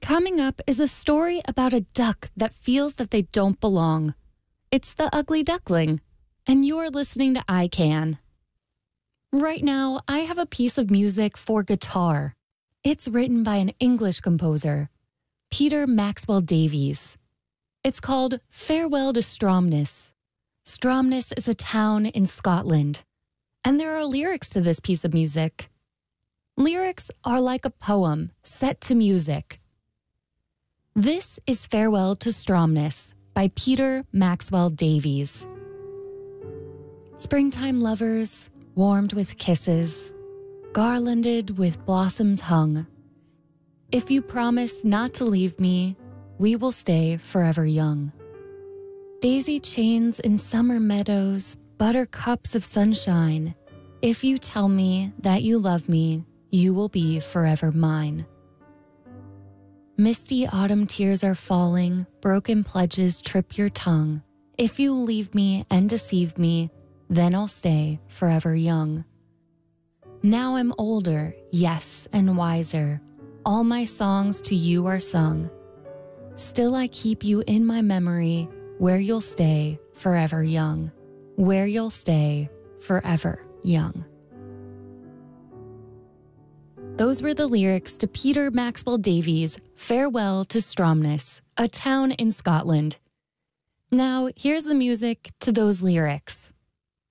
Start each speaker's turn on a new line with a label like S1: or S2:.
S1: Coming up is a story about a duck that feels that they don't belong. It's The Ugly Duckling, and you're listening to I Can. Right now, I have a piece of music for guitar. It's written by an English composer, Peter Maxwell Davies. It's called Farewell to Stromness. Stromness is a town in Scotland, and there are lyrics to this piece of music. Lyrics are like a poem set to music. This is Farewell to Stromness by Peter Maxwell Davies. Springtime lovers, warmed with kisses, garlanded with blossoms hung. If you promise not to leave me, we will stay forever young. Daisy chains in summer meadows, buttercups of sunshine. If you tell me that you love me, you will be forever mine. Misty autumn tears are falling, broken pledges trip your tongue. If you leave me and deceive me, then I'll stay forever young. Now I'm older, yes, and wiser. All my songs to you are sung. Still I keep you in my memory, where you'll stay forever young. Where you'll stay forever young. Those were the lyrics to Peter Maxwell Davies' Farewell to Stromness, a town in Scotland. Now, here's the music to those lyrics.